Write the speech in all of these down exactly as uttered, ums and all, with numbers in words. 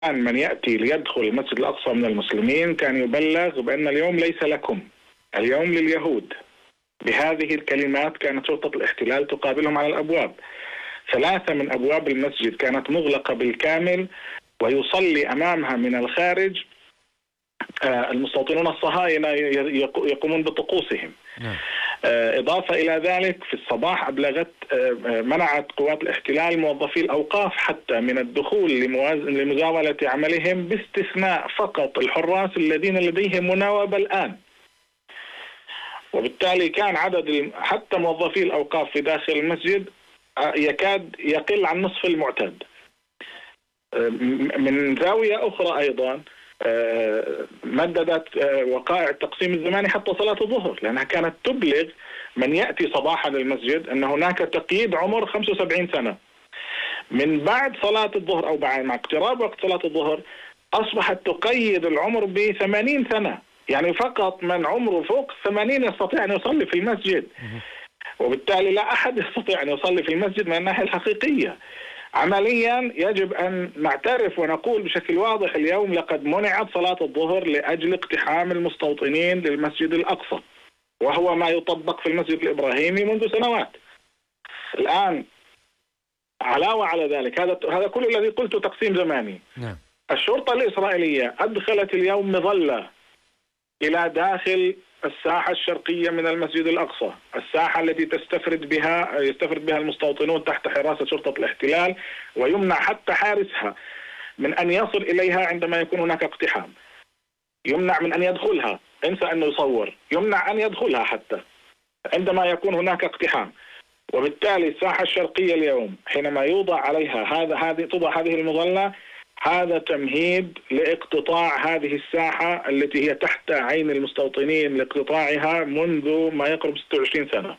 من يأتي ليدخل المسجد الأقصى من المسلمين كان يبلغ بأن اليوم ليس لكم، اليوم لليهود. بهذه الكلمات كانت شرطة الاحتلال تقابلهم على الأبواب. ثلاثة من أبواب المسجد كانت مغلقة بالكامل، ويصلي أمامها من الخارج المستوطنون الصهاينة يقومون بطقوسهم. نعم. إضافة إلى ذلك في الصباح أبلغت منعت قوات الاحتلال موظفي الأوقاف حتى من الدخول لمزاولة عملهم، باستثناء فقط الحراس الذين لديهم مناوبة الآن. وبالتالي كان عدد حتى موظفي الأوقاف في داخل المسجد يكاد يقل عن نصف المعتاد. من زاوية أخرى أيضا مددت وقائع التقسيم الزماني حتى صلاة الظهر، لأنها كانت تبلغ من يأتي صباحا للمسجد أن هناك تقييد عمر خمسة وسبعين سنة. من بعد صلاة الظهر أو بعد مع اقتراب وقت صلاة الظهر أصبحت تقيد العمر بثمانين سنة، يعني فقط من عمره فوق ثمانين يستطيع أن يصلي في المسجد، وبالتالي لا أحد يستطيع أن يصلي في المسجد من الناحية الحقيقية. عمليا يجب أن نعترف ونقول بشكل واضح اليوم لقد منعت صلاة الظهر لأجل اقتحام المستوطنين للمسجد الأقصى، وهو ما يطبق في المسجد الإبراهيمي منذ سنوات. الآن علاوة على ذلك، هذا هذا كل الذي قلته تقسيم زماني. نعم. الشرطة الإسرائيلية أدخلت اليوم مظلة إلى داخل الساحة الشرقية من المسجد الأقصى، الساحة التي تستفرد بها يستفرد بها المستوطنون تحت حراسة شرطة الاحتلال، ويمنع حتى حارسها من أن يصل إليها عندما يكون هناك اقتحام، يمنع من أن يدخلها، انسى أنه يصور، يمنع أن يدخلها حتى عندما يكون هناك اقتحام. وبالتالي الساحة الشرقية اليوم حينما يوضع عليها هذا هذه توضع هذه المظلة، هذا تمهيد لاقتطاع هذه الساحة التي هي تحت عين المستوطنين، لاقتطاعها منذ ما يقرب ستة وعشرين سنة.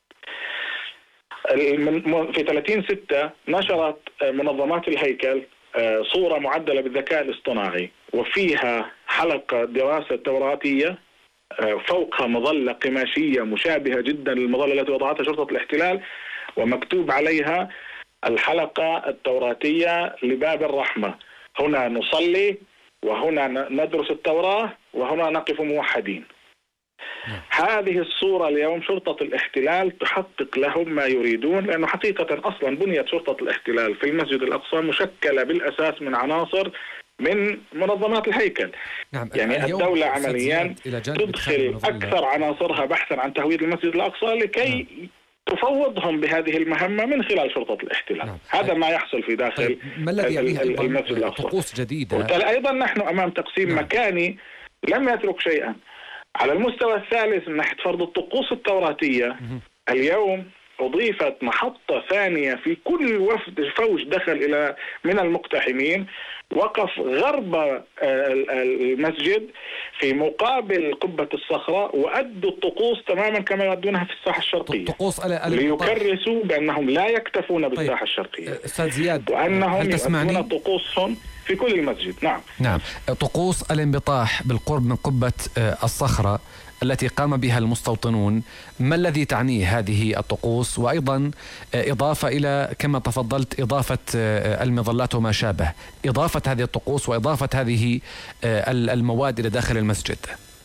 في ثلاثين ستة نشرت منظمات الهيكل صورة معدلة بالذكاء الاصطناعي، وفيها حلقة دراسة توراتية فوقها مظلة قماشية مشابهة جدا للمظلة التي وضعتها شرطة الاحتلال، ومكتوب عليها الحلقة التوراتية لباب الرحمة: هنا نصلي، وهنا ندرس التوراة، وهنا نقف موحدين. هذه الصورة اليوم شرطة الاحتلال تحقق لهم ما يريدون، لأنه حقيقة أصلا بنيت شرطة الاحتلال في المسجد الأقصى مشكلة بالأساس من عناصر من منظمات الهيكل. نعم. يعني الدولة عمليا تدخل أكثر عناصرها بحثا عن تهويد المسجد الأقصى لكي نعم. تفوضهم بهذه المهمة من خلال شرطة الاحتلال. نعم. هذا ما يحصل في داخل طيب. ما الذي يعنيه المسجد الأقصى؟ طقوس جديدة. وبالتالي أيضا نحن أمام تقسيم نعم. مكاني لم يترك شيئا. على المستوى الثالث من ناحية فرض الطقوس التوراتية، م- اليوم أضيفت محطة ثانية في كل وفد فوج دخل إلى من المقتحمين، وقف غرب المسجد في مقابل قبة الصخرة، وأدوا الطقوس تماما كما يؤدونها في الساحة الشرقية، ليكرسوا بأنهم لا يكتفون بالساحة طيب. الشرقية، أستاذ زياد، وأنهم يؤدون طقوسهم في كل المسجد. نعم نعم. طقوس الانبطاح بالقرب من قبة الصخرة التي قام بها المستوطنون، ما الذي تعنيه هذه الطقوس؟ وأيضا إضافة إلى كما تفضلت إضافة المظلات وما شابه، إضافة هذه الطقوس وإضافة هذه المواد إلى داخل المسجد.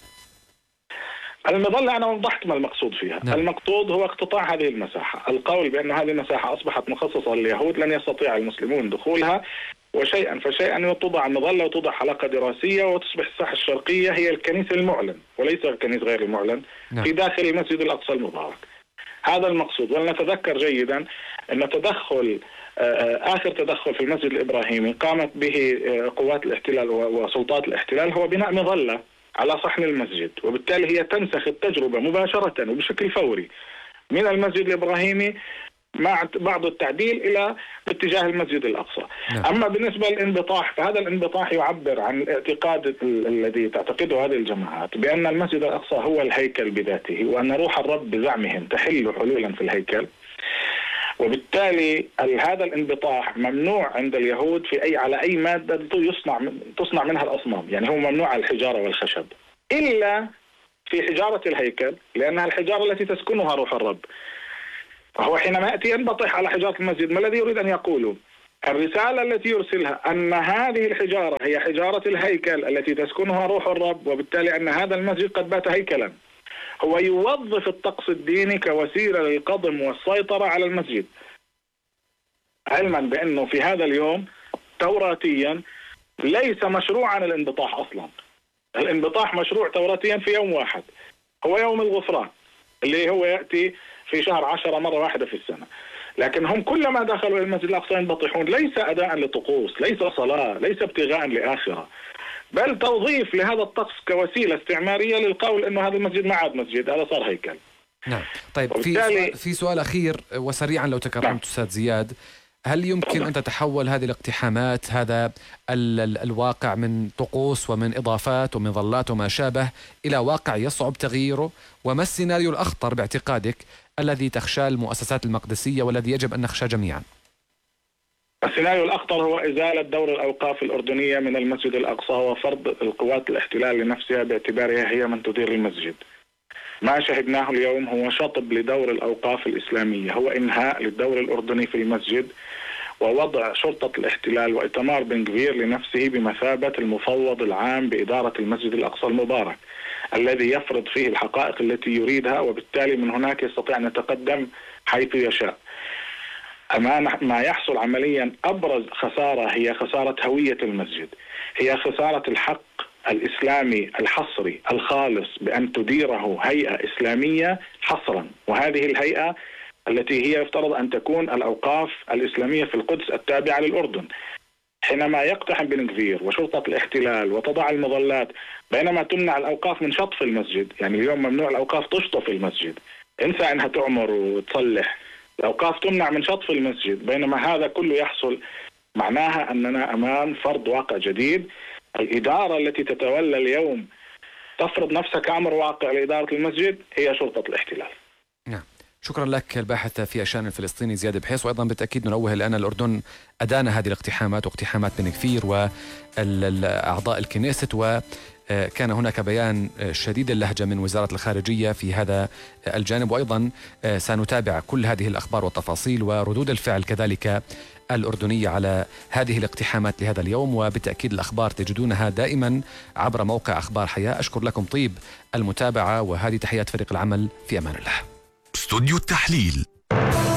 المظلة أنا وضحت ما المقصود فيها. نعم. المقصود هو اقتطاع هذه المساحة. القول بأن هذه المساحة أصبحت مخصصة لليهود لن يستطيع المسلمون دخولها، وشيئا فشيئا توضع المظلة وتوضع حلقة دراسية، وتصبح الساحة الشرقية هي الكنيسة المعلن وليس الكنيسة غير المعلن. نعم. في داخل المسجد الأقصى المبارك. هذا المقصود. ولنتذكر جيدا أن تدخل آخر تدخل في المسجد الإبراهيمي قامت به قوات الاحتلال وسلطات الاحتلال هو بناء مظلة على صحن المسجد، وبالتالي هي تنسخ التجربة مباشرة وبشكل فوري من المسجد الإبراهيمي مع بعض التعديل إلى اتجاه المسجد الأقصى. نعم. أما بالنسبة للانبطاح فهذا الانبطاح يعبر عن الاعتقاد الذي تعتقده هذه الجماعات بأن المسجد الأقصى هو الهيكل بذاته، وأن روح الرب بزعمهم تحل حلولا في الهيكل، وبالتالي هذا الانبطاح ممنوع عند اليهود في أي على أي مادة يصنع تصنع منها الأصنام، يعني هو ممنوع على الحجارة والخشب إلا في حجارة الهيكل، لأنها الحجارة التي تسكنها روح الرب. فهو حينما يأتي ينبطح على حجارة المسجد ما الذي يريد أن يقوله؟ الرسالة التي يرسلها أن هذه الحجارة هي حجارة الهيكل التي تسكنها روح الرب، وبالتالي أن هذا المسجد قد بات هيكلا. هو يوظف الطقس الديني كوسيلة للقضم والسيطرة على المسجد، علما بأنه في هذا اليوم توراتيا ليس مشروعا الانبطاح أصلا. الانبطاح مشروع توراتيا في يوم واحد، هو يوم الغفران اللي هو يأتي في شهر عشرة مرة واحدة في السنة. لكن هم كلما دخلوا إلى المسجد الأقصى ينبطحون، ليس أداء لطقوس، ليس صلاة، ليس ابتغاء لآخرة، بل توظيف لهذا الطقس كوسيلة استعمارية للقول إنه هذا المسجد ما عاد مسجد، هذا صار هيكل. نعم. طيب في سؤال في سؤال أخير وسريعا لو تكرمت. نعم. أستاذ زياد، هل يمكن أن تتحول هذه الاقتحامات، هذا ال ال الواقع من طقوس ومن إضافات ومن ظلات وما شابه، إلى واقع يصعب تغييره؟ وما السيناريو الأخطر باعتقادك الذي تخشى المؤسسات المقدسية والذي يجب أن نخشى جميعا؟ السيناريو الأخطر هو إزالة دور الأوقاف الأردنية من المسجد الأقصى وفرض القوات الاحتلال لنفسها باعتبارها هي من تدير المسجد. ما شهدناه اليوم هو شطب لدور الأوقاف الإسلامية، هو إنهاء للدور الأردني في المسجد ووضع شرطة الاحتلال وإتمار بن غفير لنفسه بمثابة المفوض العام بإدارة المسجد الأقصى المبارك الذي يفرض فيه الحقائق التي يريدها، وبالتالي من هناك يستطيع أن يتقدم حيث يشاء. أمام ما يحصل عمليا أبرز خسارة هي خسارة هوية المسجد، هي خسارة الحق الإسلامي الحصري الخالص بأن تديره هيئة إسلامية حصرا، وهذه الهيئة التي هي يفترض أن تكون الأوقاف الإسلامية في القدس التابعة للأردن. حينما يقتحم بن غفير وشرطة الاحتلال وتضع المظلات، بينما تمنع الأوقاف من شطف المسجد، يعني اليوم ممنوع الأوقاف تشطف المسجد، انسى أنها تعمر وتصلح، الأوقاف تمنع من شطف المسجد، بينما هذا كله يحصل، معناها أننا أمام فرض واقع جديد. الإدارة التي تتولى اليوم تفرض نفسها كأمر واقع لإدارة المسجد هي شرطة الاحتلال. نعم. شكرا لك الباحث في الشأن الفلسطيني زياد بحيص. وأيضا بالتأكيد ننوه الآن الأردن أدان هذه الاقتحامات واقتحامات بن غفير وأعضاء الكنيست، وكان هناك بيان شديد اللهجة من وزارة الخارجية في هذا الجانب. وأيضا سنتابع كل هذه الأخبار والتفاصيل وردود الفعل كذلك الأردنية على هذه الاقتحامات لهذا اليوم، وبالتأكيد الأخبار تجدونها دائما عبر موقع أخبار حياة. أشكر لكم طيب المتابعة، وهذه تحيات فريق العمل، في أمان الله. استوديو التحليل.